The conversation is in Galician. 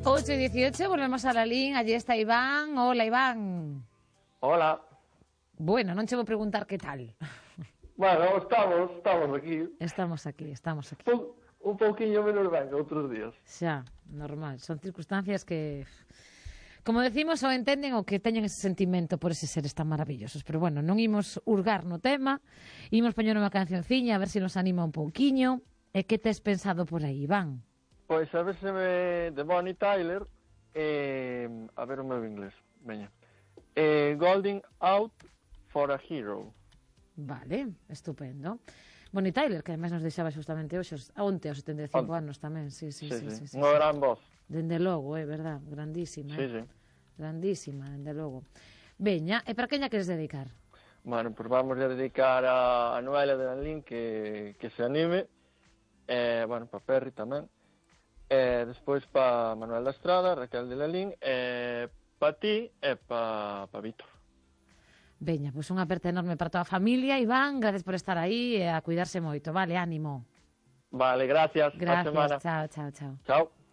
8:18, volvemos a la línea. Allí está Iván. Hola, Iván. Hola. Bueno, non che vou preguntar que tal. Bueno, estamos aquí. Estamos aquí. Un pouquiño menos ben que outros días. Xa, normal. Son circunstancias que, como decimos, o entenden o que teñen ese sentimento por eses seres tan maravillosos. Pero bueno, non imos hurgar no tema. Imos poñer unha cancionciña a ver se nos anima un pouquiño. E que tes pensado por aí, Iván? Pois a ver se me de Bonnie Tyler, a ver o meu inglés, veña. Golding Out for a Hero. Vale, estupendo. Bonnie Tyler, que ademais nos deixaba justamente onte aos 75 anos tamén. Sí. Unha gran voz. Dende logo, verdad, grandísima. Sí. Grandísima, dende logo. Veña, e para queña queres dedicar? Bueno, pues vamos a dedicar a Noelia de Lanlín que se anime. Bueno, para Perry tamén. Despois para Manuel da Estrada, Raquel de Lalín, para ti e para Víctor. Veña, pois unha aperta enorme para toda a familia. Iván, gracias por estar aí e a cuidarse moito. Vale, ánimo. Vale, gracias. Gracias, chao. Chao.